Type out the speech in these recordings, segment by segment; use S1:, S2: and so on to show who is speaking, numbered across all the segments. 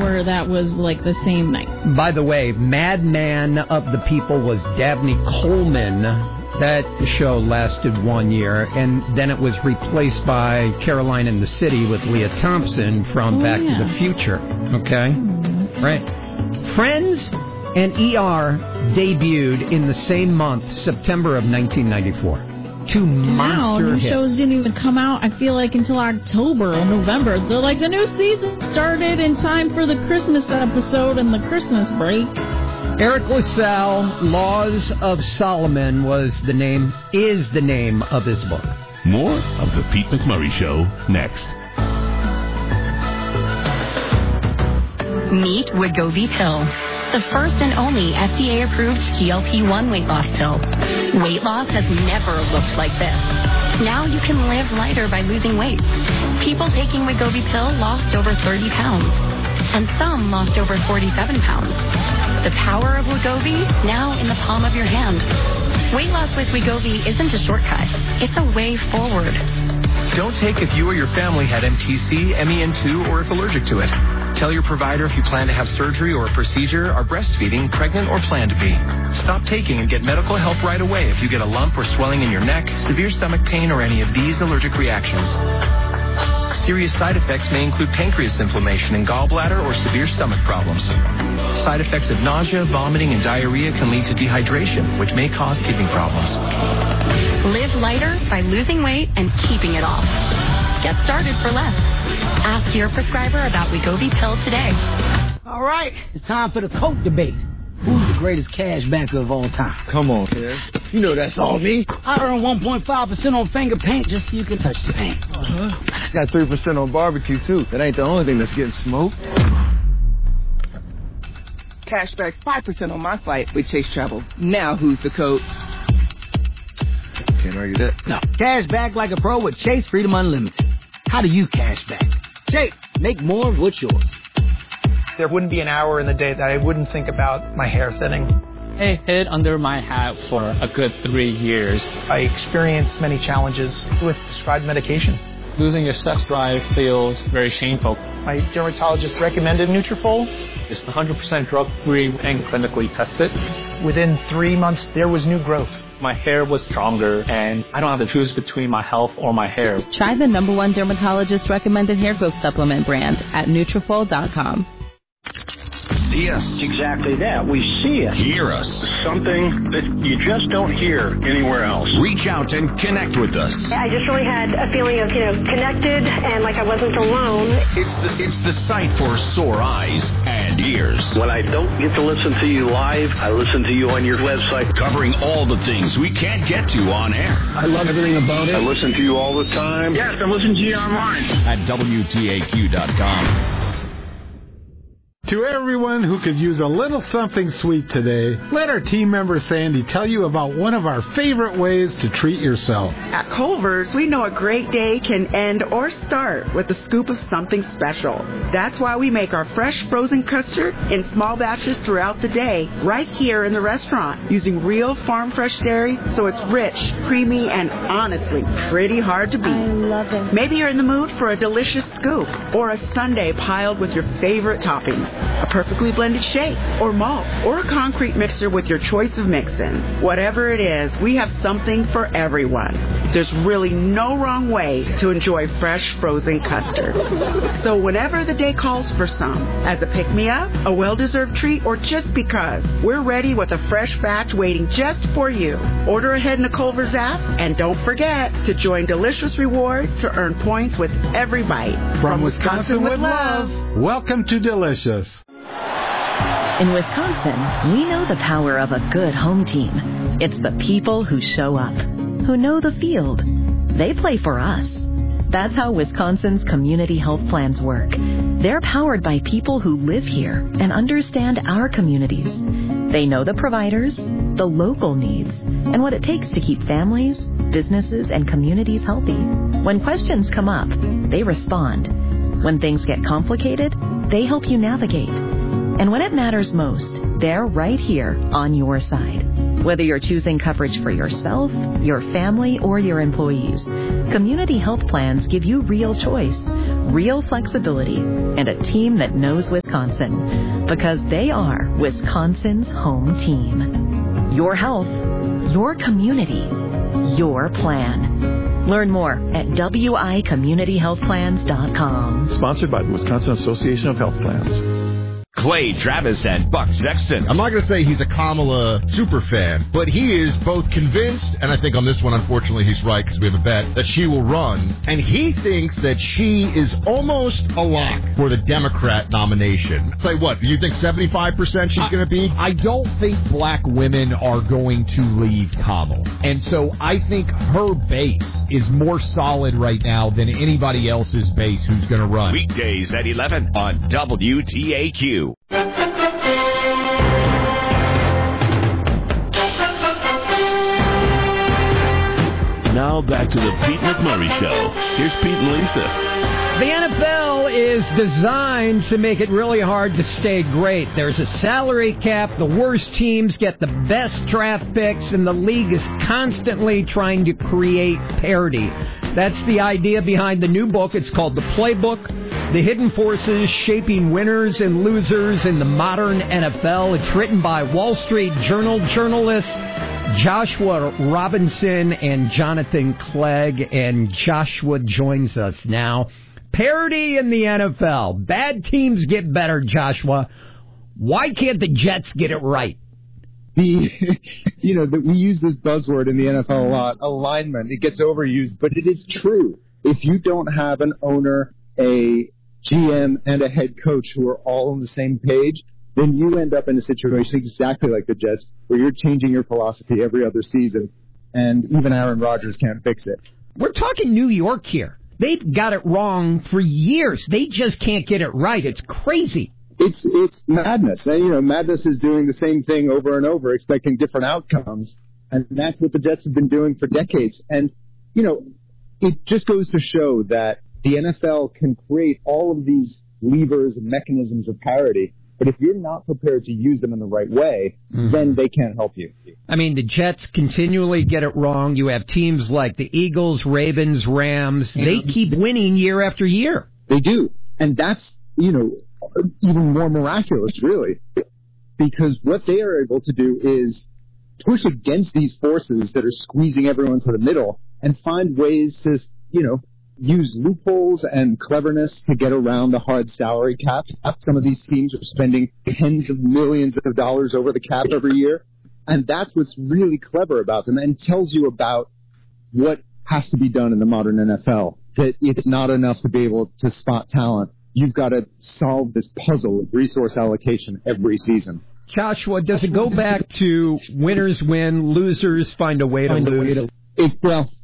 S1: where that was like the same night.
S2: By the way, Madman of the People was Dabney Coleman. That show lasted 1 year, and then it was replaced by Caroline in the City with Leah Thompson from Back to the Future. Okay? Right. Friends and ER debuted in the same month, September of 1994. Two monster hits.
S1: Shows didn't even come out, I feel like, until October or November. The new season started in time for the Christmas episode and the Christmas break.
S2: Eric LaSalle, Laws of Solomon is the name of his book.
S3: More of the Pete McMurray Show next.
S4: Meet Wegovy Pill, the first and only FDA-approved GLP-1 weight loss pill. Weight loss has never looked like this. Now you can live lighter by losing weight. People taking Wegovy Pill lost over 30 pounds, and some lost over 47 pounds. The power of Wegovy, now in the palm of your hand. Weight loss with Wegovy isn't a shortcut. It's a way forward.
S5: Don't take if you or your family had MTC, MEN2, or if allergic to it. Tell your provider if you plan to have surgery or a procedure, are breastfeeding, pregnant, or plan to be. Stop taking and get medical help right away if you get a lump or swelling in your neck, severe stomach pain, or any of these allergic reactions. Serious side effects may include pancreas inflammation and gallbladder or severe stomach problems. Side effects of nausea, vomiting, and diarrhea can lead to dehydration, which may cause kidney problems.
S4: Live lighter by losing weight and keeping it off. Get started for less. Ask your prescriber about Wegovy Pill today.
S6: All right, it's time for the Coke debate. Who's the greatest cash backer of all time?
S7: Come on, man. You know that's all me.
S6: I earn 1.5% on finger paint just so you can touch the paint.
S7: I got 3% on barbecue, too. That ain't the only thing that's getting smoked.
S8: Cashback 5% on my flight with Chase Travel. Now who's the code?
S7: Can't argue that.
S6: No. Cash back like a pro with Chase Freedom Unlimited. How do you cash back? Chase, make more of what's yours.
S9: There wouldn't be an hour in the day that I wouldn't think about my hair thinning.
S10: I hid under my hat for a good 3 years.
S9: I experienced many challenges with prescribed medication.
S10: Losing your sex drive feels very shameful.
S9: My dermatologist recommended Nutrafol.
S10: It's 100% drug-free and clinically tested.
S9: Within 3 months, there was new growth.
S10: My hair was stronger, and I don't have to choose between my health or my hair.
S11: Try the #1 dermatologist-recommended hair growth supplement brand at Nutrafol.com.
S12: See us.
S13: Exactly that. We see it.
S3: Hear us.
S13: Something that you just don't hear anywhere else.
S3: Reach out and connect with us.
S14: I just really had a feeling of, connected and like I wasn't alone.
S3: It's the site for sore eyes and ears.
S13: When I don't get to listen to you live, I listen to you on your website.
S3: Covering all the things we can't get to on air.
S13: I love everything about it. I listen to you all the time.
S12: Yes, I listen to you online.
S3: At WTAQ.com.
S15: To everyone who could use a little something sweet today, let our team member Sandy tell you about one of our favorite ways to treat yourself.
S16: At Culver's, we know a great day can end or start with a scoop of something special. That's why we make our fresh frozen custard in small batches throughout the day, right here in the restaurant, using real farm fresh dairy, so it's rich, creamy, and honestly pretty hard to beat.
S14: I love it.
S16: Maybe you're in the mood for a delicious scoop or a sundae piled with your favorite toppings. A perfectly blended shake, or malt, or a concrete mixer with your choice of mix-ins. Whatever it is, we have something for everyone. There's really no wrong way to enjoy fresh frozen custard. So whenever the day calls for some, as a pick-me-up, a well-deserved treat, or just because, we're ready with a fresh batch waiting just for you. Order ahead in the Culver's app, and don't forget to join Delicious Rewards to earn points with every bite.
S15: From Wisconsin with love, welcome to Delicious.
S11: In Wisconsin, we know the power of a good home team. It's the people who show up, who know the field. They play for us. That's how Wisconsin's community health plans work. They're powered by people who live here and understand our communities. They know the providers, the local needs, and what it takes to keep families, businesses, and communities healthy. When questions come up, they respond. When things get complicated, they help you navigate. And when it matters most, they're right here on your side. Whether you're choosing coverage for yourself, your family, or your employees, Community Health Plans give you real choice. real flexibility, and a team that knows Wisconsin. Because they are Wisconsin's home team. Your health, your community, your plan. Learn more at wicommunityhealthplans.com.
S17: Sponsored by the Wisconsin Association of Health Plans.
S3: Clay Travis and Buck Sexton.
S18: I'm not going to say he's a Kamala superfan, but he is both convinced, and I think on this one, unfortunately, he's right because we have a bet, that she will run. And he thinks that she is almost a lock for the Democrat nomination. Say what? Do you think 75% she's going to be?
S19: I don't think black women are going to leave Kamala. And so I think her base is more solid right now than anybody else's base who's going to run.
S3: Weekdays at 11 on WTAQ.
S12: Now back to the Pete McMurray Show. Here's Pete and Lisa.
S2: The NFL is designed to make it really hard to stay great. There's a salary cap. The worst teams get the best draft picks, and the league is constantly trying to create parity. That's the idea behind the new book. It's called The Playbook: The Hidden Forces Shaping Winners and Losers in the Modern NFL. It's written by Wall Street Journal journalists Joshua Robinson and Jonathan Clegg, and Joshua joins us now. Parity in the NFL. Bad teams get better, Joshua. Why can't the Jets get it right?
S20: We use this buzzword in the NFL a lot, alignment. It gets overused, but it is true. If you don't have an owner, a GM, and a head coach who are all on the same page, then you end up in a situation exactly like the Jets, where you're changing your philosophy every other season, and even Aaron Rodgers can't fix it.
S2: We're talking New York here. They've got it wrong for years. They just can't get it right. It's crazy.
S20: It's madness. And, madness is doing the same thing over and over, expecting different outcomes, and that's what the Jets have been doing for decades. And, it just goes to show that the NFL can create all of these levers and mechanisms of parity, but if you're not prepared to use them in the right way, then they can't help you.
S2: I mean, the Jets continually get it wrong. You have teams like the Eagles, Ravens, Rams. They keep winning year after year.
S20: They do. And that's, even more miraculous, really, because what they are able to do is push against these forces that are squeezing everyone to the middle and find ways to, use loopholes and cleverness to get around the hard salary cap. Some of these teams are spending tens of millions of dollars over the cap every year, and that's what's really clever about them and tells you about what has to be done in the modern NFL, that it's not enough to be able to spot talent. You've got to solve this puzzle of resource allocation every season.
S2: Joshua, does it go back to winners win, losers find a way to lose?
S20: It's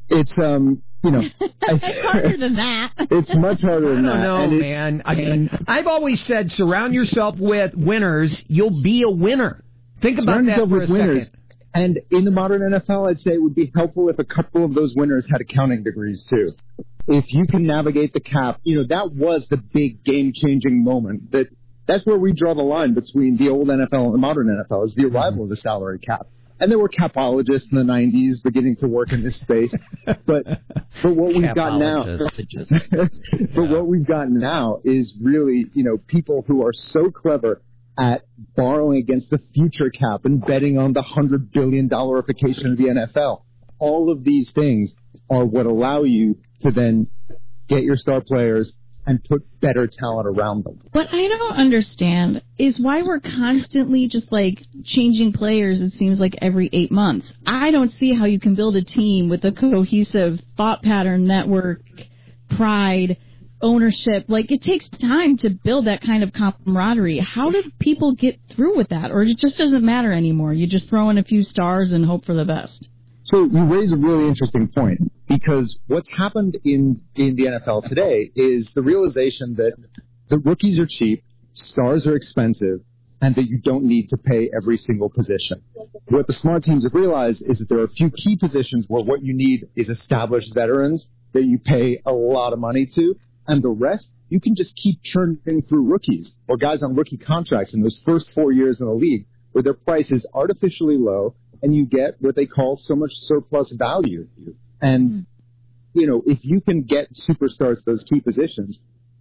S1: harder than that.
S20: It's much harder than that.
S2: I don't know, man. I've always said, surround yourself with winners. You'll be a winner. Think about that for a second.
S20: And in the modern NFL, I'd say it would be helpful if a couple of those winners had accounting degrees, too. If you can navigate the cap, that was the big game-changing moment. That's where we draw the line between the old NFL and the modern NFL, is the arrival of the salary cap. And there were capologists in the 90s beginning to work in this space. But what we've got now, what we've got now is really, people who are so clever at borrowing against the future cap and betting on the $100 billion ification of the NFL. All of these things are what allow you to then get your star players and put better talent around them.
S1: What I don't understand is why we're constantly just changing players, it seems like every 8 months. I don't see how you can build a team with a cohesive thought pattern, network, pride, ownership. It takes time to build that kind of camaraderie. How did people get through with that? Or it just doesn't matter anymore? You just throw in a few stars and hope for the best.
S20: So you raise a really interesting point, because what's happened in the NFL today is the realization that the rookies are cheap, stars are expensive, and that you don't need to pay every single position. What the smart teams have realized is that there are a few key positions where what you need is established veterans that you pay a lot of money to, and the rest you can just keep churning through rookies or guys on rookie contracts in those first 4 years in the league where their price is artificially low, and you get what they call so much surplus value. And, if you can get superstars at those key positions,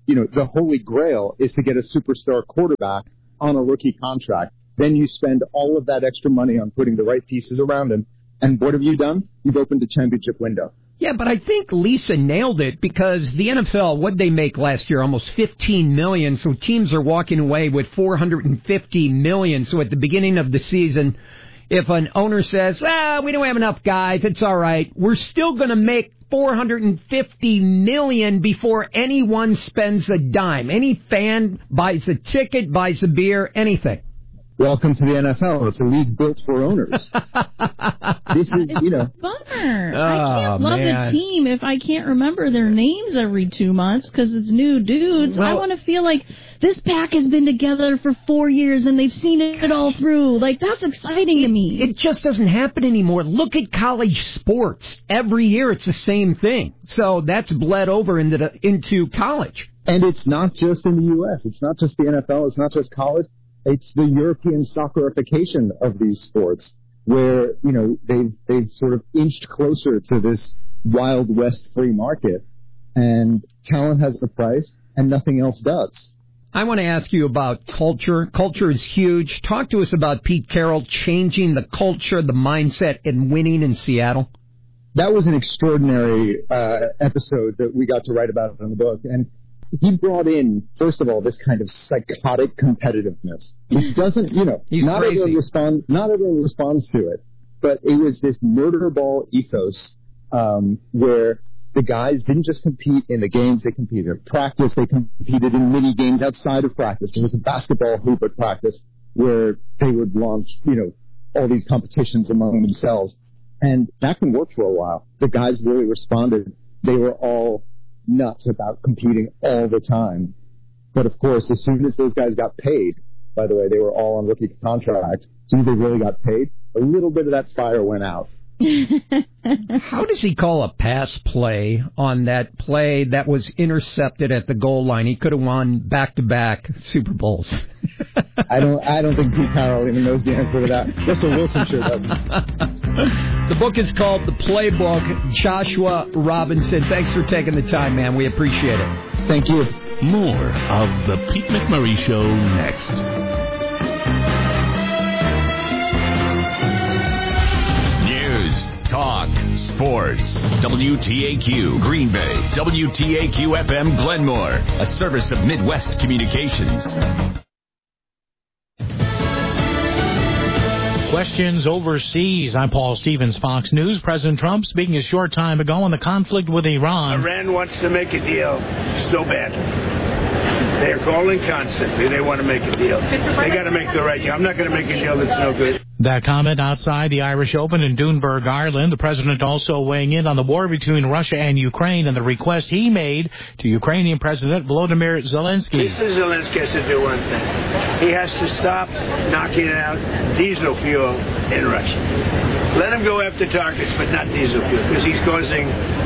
S20: the holy grail is to get a superstar quarterback on a rookie contract. Then you spend all of that extra money on putting the right pieces around him. And what have you done? You've opened a championship window.
S2: Yeah, but I think Lisa nailed it because the NFL, what'd they make last year? Almost $15 million. So teams are walking away with $450 million. So at the beginning of the season, if an owner says, we don't have enough guys, it's all right, we're still going to make $450 million before anyone spends a dime. Any fan buys a ticket, buys a beer, anything.
S20: Welcome to the NFL. It's a league built for owners. This is,
S1: Bummer. I can't love the team if I can't remember their names every 2 months because it's new dudes. Well, I want to feel like this pack has been together for 4 years and they've seen it all through. Like, that's exciting to me.
S2: It just doesn't happen anymore. Look at college sports. Every year it's the same thing. So that's bled over into college.
S20: And it's not just in the U.S. It's not just the NFL. It's not just college. It's the European soccerification of these sports where, they've sort of inched closer to this Wild West free market, and talent has a price and nothing else does.
S2: I want to ask you about culture. Culture is huge. Talk to us about Pete Carroll changing the culture, the mindset, and winning in Seattle.
S20: That was an extraordinary episode that we got to write about in the book. And he brought in, first of all, this kind of psychotic competitiveness, which doesn't, not everyone responds to it, but it was this murder ball ethos where the guys didn't just compete in the games, they competed in practice, they competed in mini games outside of practice. There was a basketball hoop at practice where they would launch, all these competitions among themselves. And that can work for a while. The guys really responded. They were all nuts about competing all the time. But of course, as soon as those guys got paid, by the way, they were all on rookie contracts, as soon as they really got paid, a little bit of that fire went out.
S2: How does he call a pass play on that play that was intercepted at the goal line? He could have won back-to-back Super Bowls.
S20: I don't think Pete Carroll even knows the answer to that. Russell Wilson sure doesn't.
S2: The book is called The Playbook. Joshua Robinson, thanks for taking the time, man. We appreciate it.
S20: Thank you.
S12: More of the Pete McMurray Show next.
S3: Talk Sports. WTAQ Green Bay. WTAQ FM Glenmore. A service of Midwest Communications.
S21: Questions overseas. I'm Paul Stevens, Fox News. President Trump speaking a short time ago on the conflict with Iran.
S22: Iran wants to make a deal so bad. They're calling constantly. They want to make a deal. They got to make the right deal. I'm not going to make a deal that's no good.
S21: That comment outside the Irish Open in Doonburg, Ireland. The president also weighing in on the war between Russia and Ukraine and the request he made to Ukrainian President Volodymyr Zelensky.
S22: Mr. Zelensky has to do one thing. He has to stop knocking out diesel fuel in Russia. Let him go after targets, but not diesel fuel, because he's causing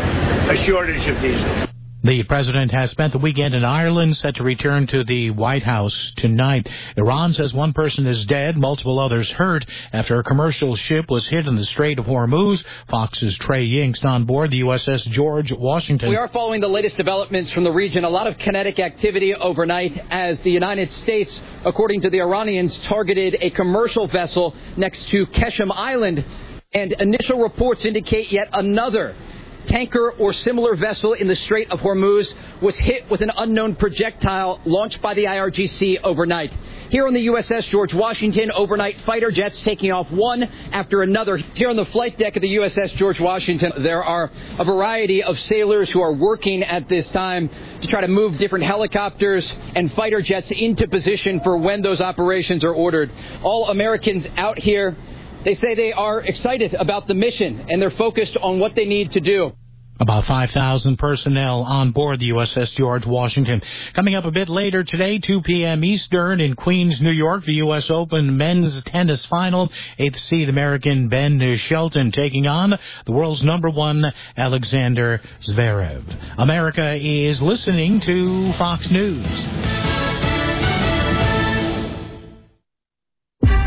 S22: a shortage of diesel.
S21: The president has spent the weekend in Ireland, set to return to the White House tonight. Iran says one person is dead, multiple others hurt after a commercial ship was hit in the Strait of Hormuz. Fox's Trey Yingst on board the USS George Washington.
S23: We are following the latest developments from the region. A lot of kinetic activity overnight as the United States, according to the Iranians, targeted a commercial vessel next to Keshem Island. And initial reports indicate yet another tanker or similar vessel in the Strait of Hormuz was hit with an unknown projectile launched by the IRGC overnight. Here on the USS George Washington, overnight fighter jets taking off one after another. Here on the flight deck of the USS George Washington, there are a variety of sailors who are working at this time to try to move different helicopters and fighter jets into position for when those operations are ordered. All Americans out here, they say they are excited about the mission, and they're focused on what they need to do.
S21: About 5,000 personnel on board the USS George Washington. Coming up a bit later today, 2 p.m. Eastern in Queens, New York, the U.S. Open men's tennis final. 8th seed American Ben Shelton taking on the world's #1 Alexander Zverev. America is listening to Fox News.
S24: Stay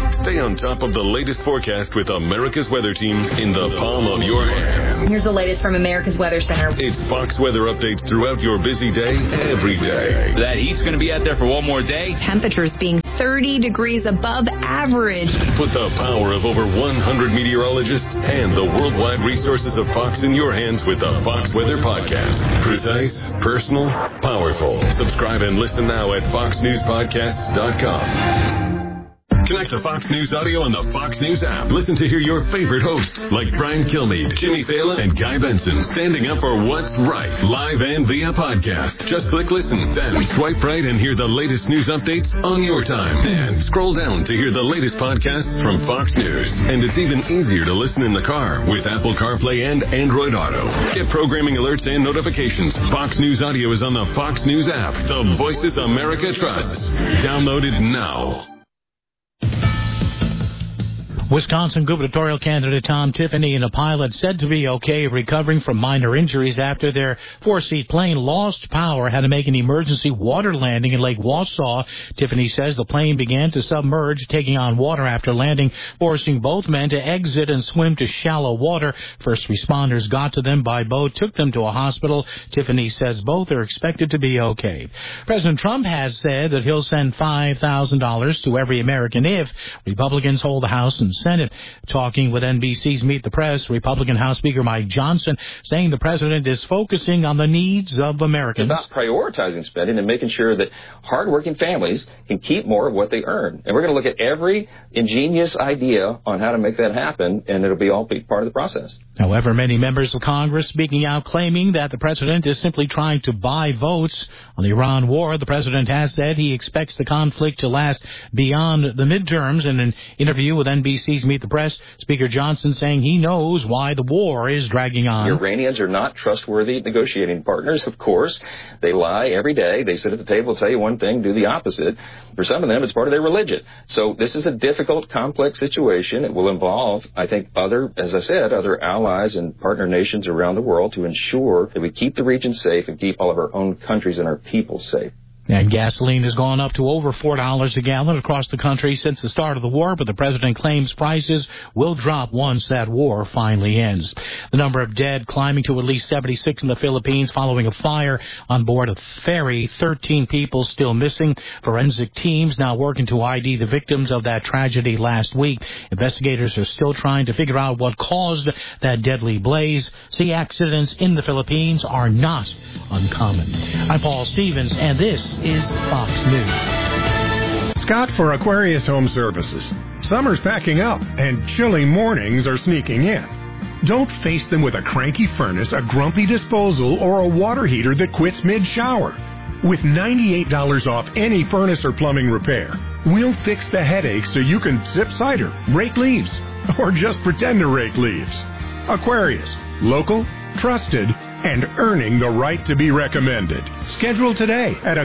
S4: on top of the latest forecast with America's Weather Team in the palm of your hand.
S5: Here's the latest from America's Weather Center.
S4: It's Fox weather updates throughout your busy day, every day.
S8: That heat's going to be out there for one more day.
S5: Temperatures being 30 degrees above average.
S4: Put the power of over 100 meteorologists and the worldwide resources of Fox in your hands with the Fox Weather Podcast. Precise, personal, powerful. Subscribe and listen now at foxnewspodcasts.com. Connect to Fox News Audio on the Fox News app. Listen to hear your favorite hosts like Brian Kilmeade, Jimmy Fallon, and Guy Benson standing up for what's right, live and via podcast. Just click listen, then swipe right and hear the latest news updates on your time. And scroll down to hear the latest podcasts from Fox News. And it's even easier to listen in the car with Apple CarPlay and Android Auto. Get programming alerts and notifications. Fox News Audio is on the Fox News app. The voices America trusts. Download it now.
S21: Wisconsin gubernatorial candidate Tom Tiffany and a pilot said to be okay recovering from minor injuries after their four-seat plane lost power, had to make an emergency water landing in Lake Wausau. Tiffany says the plane began to submerge, taking on water after landing, forcing both men to exit and swim to shallow water. First responders got to them by boat, took them to a hospital. Tiffany says both are expected to be okay. President Trump has said that he'll send $5,000 to every American if Republicans hold the House and Senate. Talking with NBC's Meet the Press, Republican House Speaker Mike Johnson saying the president is focusing on the needs of Americans.
S24: It's about prioritizing spending and making sure that hardworking families can keep more of what they earn. And we're going to look at every ingenious idea on how to make that happen, and it'll be all be part of the process.
S21: However, many members of Congress speaking out claiming that the president is simply trying to buy votes on the Iran war. The president has said he expects the conflict to last beyond the midterms. In an interview with NBC's Meet the Press, Speaker Johnson saying he knows why the war is dragging on.
S24: The Iranians are not trustworthy negotiating partners, of course. They lie every day. They sit at the table, tell you one thing, do the opposite. For some of them, it's part of their religion. So this is a difficult, complex situation. It will involve, I think, other allies and partner nations around the world to ensure that we keep the region safe and keep all of our own countries and our people safe.
S21: And gasoline has gone up to over $4 a gallon across the country since the start of the war, but the president claims prices will drop once that war finally ends. The number of dead climbing to at least 76 in the Philippines following a fire on board a ferry. 13 people still missing. Forensic teams now working to ID the victims of that tragedy last week. Investigators are still trying to figure out what caused that deadly blaze. Sea accidents in the Philippines are not uncommon. I'm Paul Stevens, and this is Fox News.
S25: Scott for Aquarius Home Services. Summer's packing up, and chilly mornings are sneaking in. Don't face them with a cranky furnace, a grumpy disposal, or a water heater that quits mid-shower. With $98 off any furnace or plumbing repair, we'll fix the headache so you can sip cider, rake leaves, or just pretend to rake leaves. Aquarius. Local, trusted, and earning the right to be recommended. Schedule today at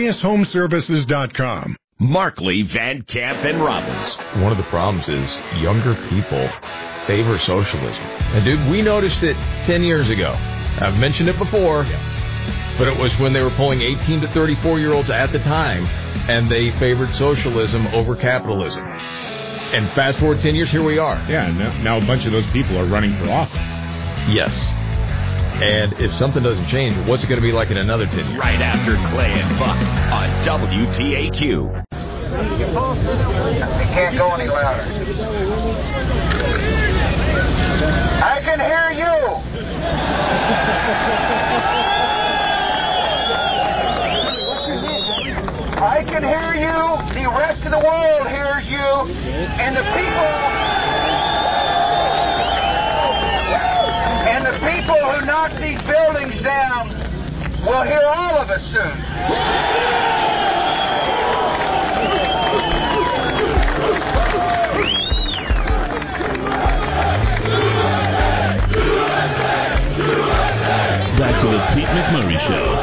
S25: AquariusHomeservices.com.
S3: Markley, Van Camp, and Robbins.
S19: One of the problems is younger people favor socialism. And dude, we noticed it 10 years ago. I've mentioned it before, but it was when they were polling 18 to 34-year-olds at the time, and they favored socialism over capitalism. And fast forward 10 years, here we are.
S26: Yeah, now a bunch of those people are running for office.
S19: Yes. And if something doesn't change, what's it going to be like in another 10 years?
S3: Right after Clay and Buck on WTAQ.
S22: It can't go any louder. I can hear you. I can hear you. The rest of the world hears you. And the people who knock these buildings down will hear all of us soon.
S12: Back to the Pete McMurray Show.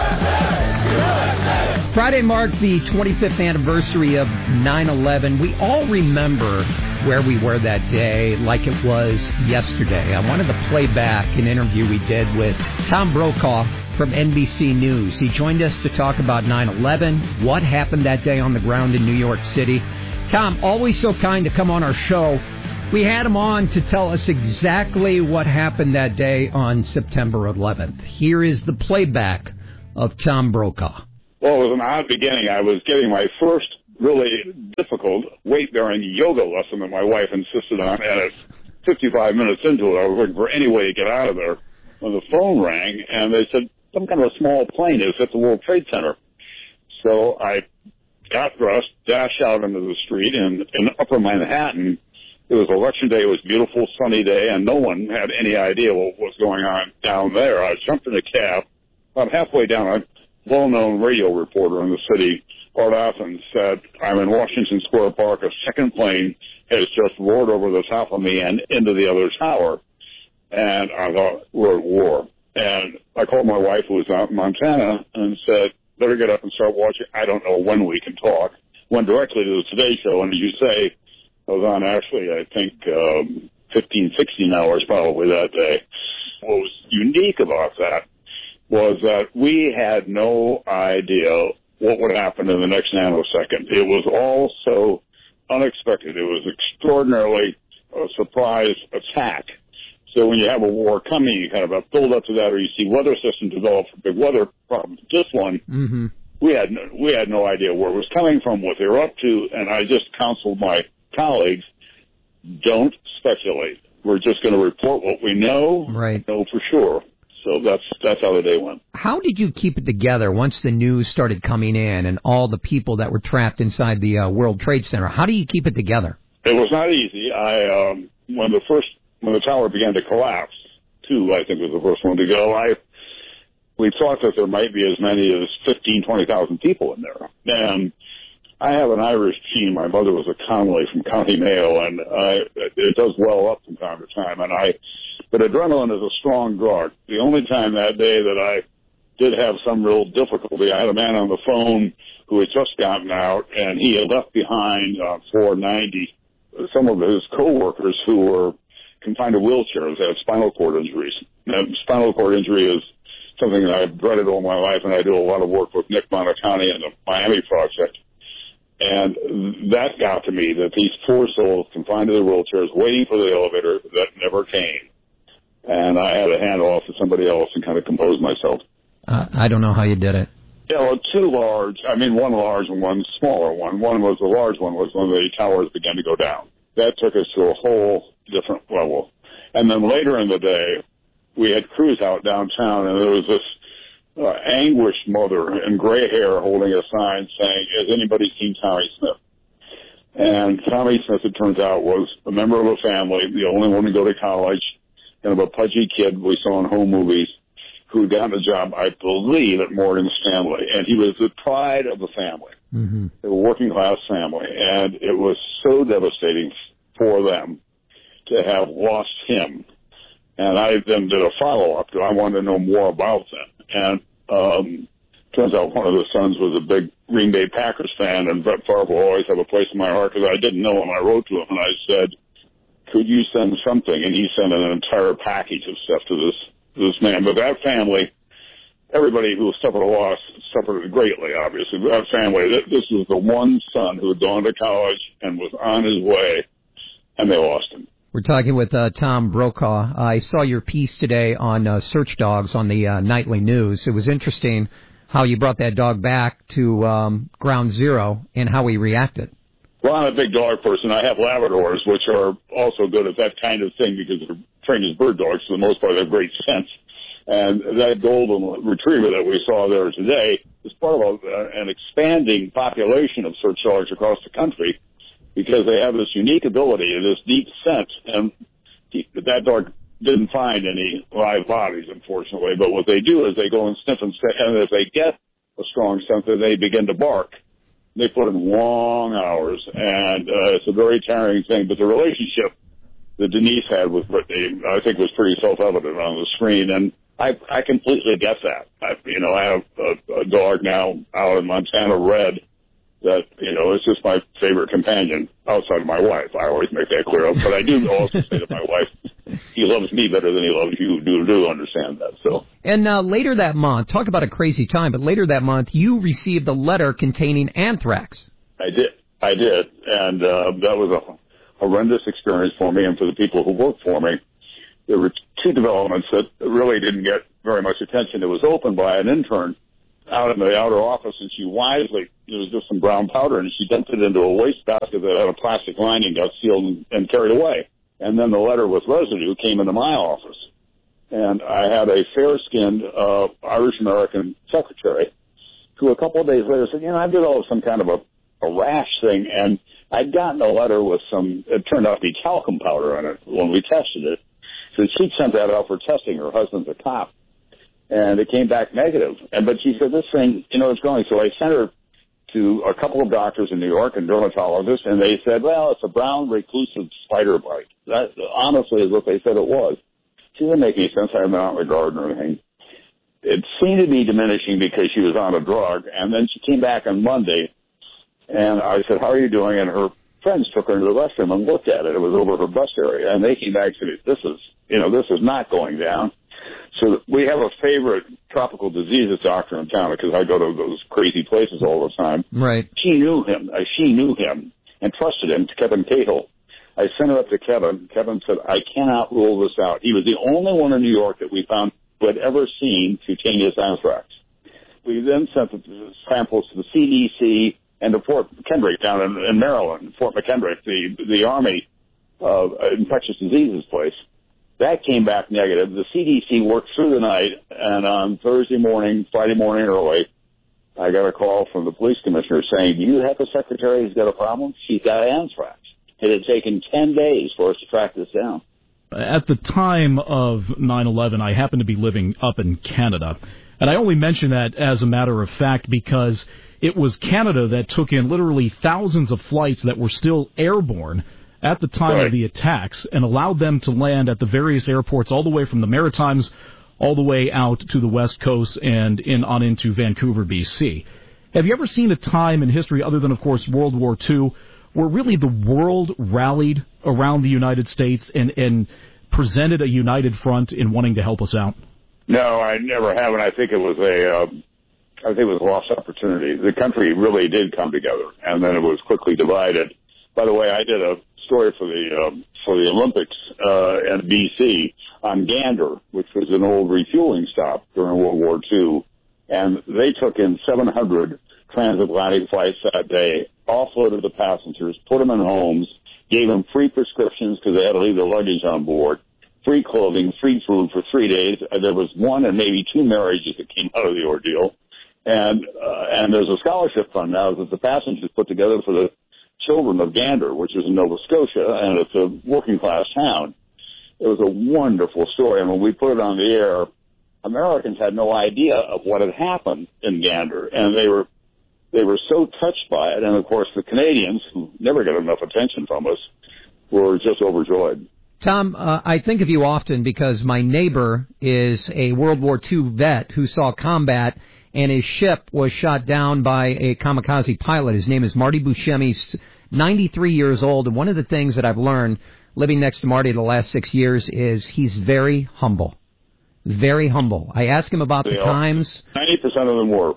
S2: Friday marked the 25th anniversary of 9/11. We all remember where we were that day like it was yesterday. I wanted to play back an interview we did with Tom Brokaw from NBC News. He joined us to talk about 9/11, what happened that day on the ground in New York City. Tom, always so kind to come on our show. We had him on to tell us exactly what happened that day on September 11th. Here is the playback of Tom Brokaw.
S6: Well, it was an odd beginning. I was getting my first really difficult weight-bearing yoga lesson that my wife insisted on, and at 55 minutes into it, I was looking for any way to get out of there when the phone rang, and they said some kind of a small plane is at the World Trade Center. So I got dressed, dashed out into the street in Upper Manhattan. It was Election Day. It was a beautiful, sunny day, and no one had any idea what was going on down there. I jumped in a cab. About halfway down, a well-known radio reporter in the city, Art Athens, said, I'm in Washington Square Park. A second plane has just roared over the top of me and into the other tower. And I thought, we're at war. And I called my wife, who was out in Montana, and said, better get up and start watching. I don't know when we can talk. Went directly to the Today Show, and as you say, I was on actually, I think, 15, 16 hours probably that day. What was unique about that was that we had no idea what would happen in the next nanosecond. It was all so unexpected. It was extraordinarily a surprise attack. So when you have a war coming, you kind of have build up to that, or you see weather systems develop for big weather problems. This one, we had no idea where it was coming from, what they were up to, and I just counseled my colleagues, don't speculate. We're just going to report what we know, know for sure. So that's how the day went.
S2: How did you keep it together once the news started coming in and all the people that were trapped inside the World Trade Center? How do you keep it together?
S6: It was not easy. When the tower began to collapse, I think was the first one to go, we thought that there might be as many as 15,000, 20,000 people in there. And I have an Irish gene. My mother was a Connolly from County Mayo, and it does well up from time to time. But adrenaline is a strong drug. The only time that day that I did have some real difficulty, I had a man on the phone who had just gotten out, and he had left behind on 490 some of his coworkers who were confined to wheelchairs, had spinal cord injuries. And spinal cord injury is something that I've dreaded all my life, and I do a lot of work with Nick Montacani and the Miami Project. And that got to me, that these poor souls confined to their wheelchairs, waiting for the elevator that never came. And I had to hand off to somebody else and kind of compose myself.
S2: I don't know how you did it.
S6: Yeah, well, one large and one smaller one. The large one was when the towers began to go down. That took us to a whole different level. And then later in the day, we had crews out downtown, and there was this anguished mother in gray hair holding a sign saying, has anybody seen Tommy Smith? And Tommy Smith, it turns out, was a member of a family, the only one to go to college, kind of a pudgy kid we saw in home movies, who got a job, I believe, at Morgan Stanley. And he was the pride of the family. Mm-hmm. They were a working-class family. And it was so devastating for them to have lost him. And I then did a follow-up because I wanted to know more about them. And turns out one of the sons was a big Green Bay Packers fan, and Brett Favre will always have a place in my heart because I didn't know him. I wrote to him, and I said, could you send something? And he sent an entire package of stuff to this man. But that family, everybody who suffered a loss suffered greatly, obviously. But that family, this was the one son who had gone to college and was on his way, and they lost him.
S2: We're talking with Tom Brokaw. I saw your piece today on search dogs on the Nightly News. It was interesting how you brought that dog back to ground zero and how he reacted.
S6: Well, I'm a big dog person. I have Labradors, which are also good at that kind of thing because they're trained as bird dogs. For the most part, they have great sense. And that golden retriever that we saw there today is part of an expanding population of search dogs across the country because they have this unique ability and this deep sense. And that dog didn't find any live bodies, unfortunately. But what they do is they go and sniff and if they get a strong scent, then they begin to bark. They put in long hours, and it's a very tiring thing. But the relationship that Denise had with Brittany, I think, was pretty self-evident on the screen, and I completely get that. I have a dog now out in Montana, Red, that, is just my favorite companion outside of my wife. I always make that clear. But I do also say to my wife, he loves me better than he loves you. Do understand that. So. And
S2: later that month, talk about a crazy time, but later that month, you received a letter containing anthrax.
S6: I did. And that was a horrendous experience for me and for the people who worked for me. There were two developments that really didn't get very much attention. It was opened by an intern out in the outer office, and she wisely, there was just some brown powder, and she dumped it into a wastebasket that had a plastic lining, got sealed and carried away. And then the letter with residue came into my office. And I had a fair-skinned Irish-American secretary who a couple of days later said, I've developed some kind of a rash thing, and I'd gotten a letter with it turned out to be talcum powder in it when we tested it. So she'd sent that out for testing. Her husband's a cop. And it came back negative. But she said, this thing, it's growing. So I sent her to a couple of doctors in New York and dermatologists, and they said, well, it's a brown reclusive spider bite. That honestly is what they said it was. She didn't make any sense. I haven't been out in the garden or anything. It seemed to be diminishing because she was on a drug. And then she came back on Monday, and I said, how are you doing? And her friends took her into the restroom and looked at it. It was over her bust area. And they came back and said, this is not going down. So we have a favorite tropical diseases doctor in town because I go to those crazy places all the time.
S2: Right.
S6: She knew him and trusted him, to Kevin Cahill. I sent her up to Kevin. Kevin said, I cannot rule this out. He was the only one in New York that we found who had ever seen cutaneous anthrax. We then sent the samples to the CDC and to Fort McKendrick down in Maryland, Fort McKendrick, the Army infectious diseases place. That came back negative. The CDC worked through the night, and on Friday morning early, I got a call from the police commissioner saying, do you have a secretary who's got a problem? She's got anthrax. It had taken 10 days for us to track this down.
S7: At the time of 9/11, I happened to be living up in Canada. And I only mention that as a matter of fact because it was Canada that took in literally thousands of flights that were still airborne at the time of the attacks and allowed them to land at the various airports all the way from the Maritimes all the way out to the West Coast and on into Vancouver, BC. Have you ever seen a time in history, other than, of course, World War II, where really the world rallied around the United States and presented a united front in wanting to help us out?
S6: No, I never have, and I think it was a lost opportunity. The country really did come together, and then it was quickly divided. By the way, I did a story for the Olympics in BC on Gander, which was an old refueling stop during World War II, and they took in 700 transatlantic flights that day, offloaded the passengers, put them in homes, gave them free prescriptions because they had to leave their luggage on board, free clothing, free food for 3 days. There was one and maybe two marriages that came out of the ordeal, and there's a scholarship fund now that the passengers put together for the children of Gander, which is in Nova Scotia, and it's a working-class town. It was a wonderful story, and when we put it on the air, Americans had no idea of what had happened in Gander, and they were so touched by it, and of course the Canadians, who never get enough attention from us, were just overjoyed.
S2: Tom, I think of you often because my neighbor is a World War II vet who saw combat, and his ship was shot down by a kamikaze pilot. His name is Marty Buscemi. He's 93 years old, and one of the things that I've learned living next to Marty the last 6 years is he's very humble. Very humble. I ask him about the times.
S6: 90% of them were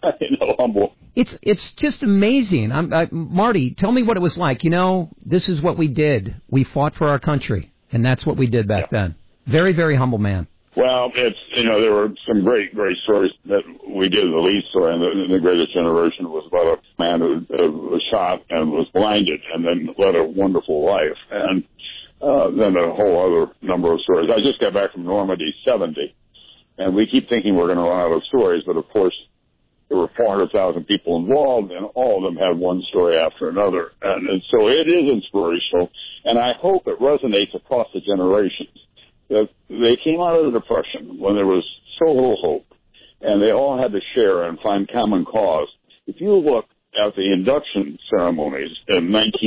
S6: humble.
S2: It's just amazing. Marty, tell me what it was like. This is what we did. We fought for our country, and that's what we did back then. Very, very humble man.
S6: Well, there were some great stories that we did. The lead story in The Greatest Generation was about a man who was shot and was blinded and then led a wonderful life. And then a whole other number of stories. I just got back from Normandy 70, and we keep thinking we're going to run out of stories, but of course there were 400,000 people involved, and all of them had one story after another. And so it is inspirational, and I hope it resonates across the generations. They came out of the Depression when there was so little hope, and they all had to share and find common cause. If you look at the induction ceremonies in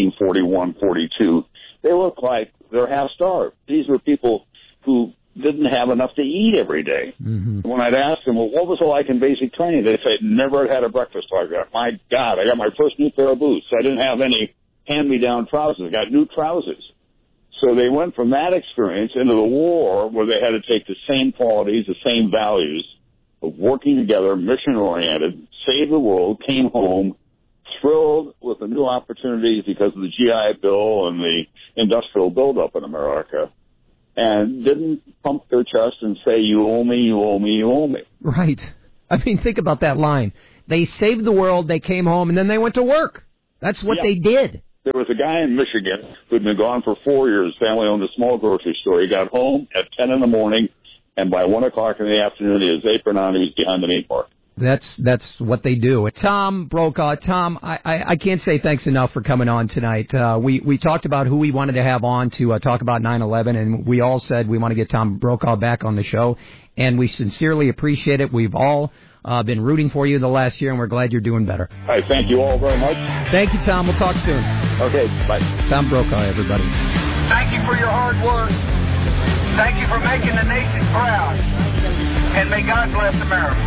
S6: 1941-42, they look like they're half-starved. These were people who didn't have enough to eat every day. Mm-hmm. When I'd ask them, well, what was it like in basic training? They'd say, never had a breakfast like that. My God, I got my first new pair of boots. I didn't have any hand-me-down trousers. I got new trousers. So they went from that experience into the war where they had to take the same qualities, the same values of working together, mission-oriented, save the world, came home, thrilled with the new opportunities because of the GI Bill and the industrial buildup in America, and didn't pump their chest and say, you owe me, you owe me, you owe me.
S2: Right. I mean, think about that line. They saved the world, they came home, and then they went to work. That's what they did.
S6: There was a guy in Michigan who'd been gone for 4 years. Family owned a small grocery store. He got home at 10 in the morning, and by 1 o'clock in the afternoon, he had his apron on, he was behind the meat market.
S2: That's what they do. Tom Brokaw. Tom, I can't say thanks enough for coming on tonight. We talked about who we wanted to have on to talk about 9/11, and we all said we want to get Tom Brokaw back on the show, and we sincerely appreciate it. We've all been rooting for you the last year, and we're glad you're doing better.
S6: All right, thank you all very much.
S2: Thank you, Tom. We'll talk soon.
S6: Okay, bye.
S2: Tom Brokaw, everybody.
S9: Thank you for your hard work. Thank you for making the nation proud. And may God bless America.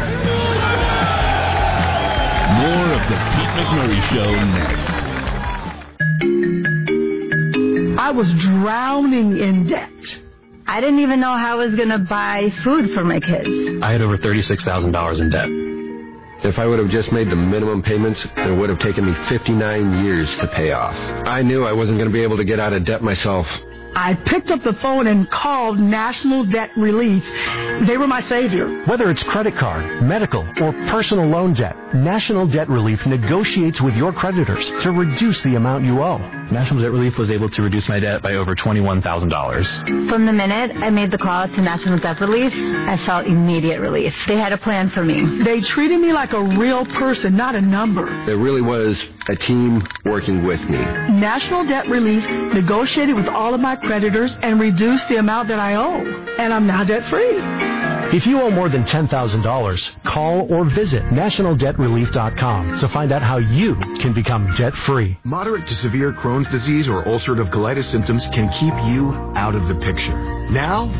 S12: More of the Pete McMurray Show next.
S10: I was drowning in debt. I didn't even know how I was going to buy food for my kids.
S13: I had over $36,000 in debt. If I would have just made the minimum payments, it would have taken me 59 years to pay off. I knew I wasn't going to be able to get out of debt myself.
S10: I picked up the phone and called National Debt Relief. They were my savior.
S14: Whether it's credit card, medical, or personal loan debt, National Debt Relief negotiates with your creditors to reduce the amount you owe.
S13: National Debt Relief was able to reduce my debt by over $21,000.
S10: From the minute I made the call to National Debt Relief, I felt immediate relief. They had a plan for me. They treated me like a real person, not a number.
S13: It really was a team working with me.
S10: National Debt Relief negotiated with all of my creditors and reduced the amount that I owe. And I'm now debt-free.
S14: If you owe more than $10,000, call or visit nationaldebtrelief.com to find out how you can become debt-free.
S15: Moderate to severe Crohn's disease or ulcerative colitis symptoms can keep you out of the picture. Now,